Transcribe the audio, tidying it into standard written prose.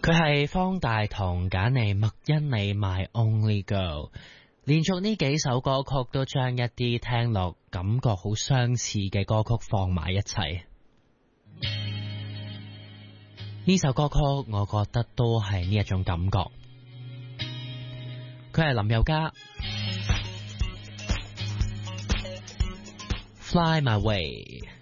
佢係方大同、簡妮、麥欣妮 My Only Girl， 連續呢幾首歌曲都將一啲聽落感覺好相似嘅歌曲放埋一齊。呢首歌曲我覺得都係呢一種感覺。佢係林宥嘉 Fly My Way。